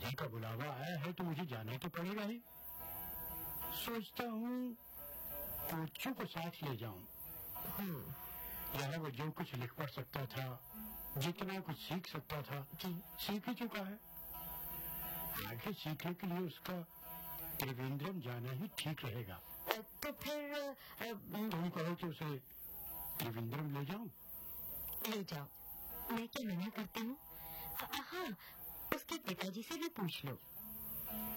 शादी का बुलावा आया है तो मुझे जाना तो पड़ेगा ही। सोचता हूँ कोचों को साथ ले जाऊं। यहाँ वो जो कुछ लिख पढ़ सकता था, जितना कुछ सीख सकता था, सीख ही चुका है। आगे सीखने के लिए उसका त्रिवेंद्रम जाना ही ठीक रहेगा। तो फिर तुम कहो तो उसे त्रिवेंद्रम ले जाऊं? ले जाओ, मैं क्या मना करती हूँ। हाँ, उसके पिताजी से भी पूछ लो।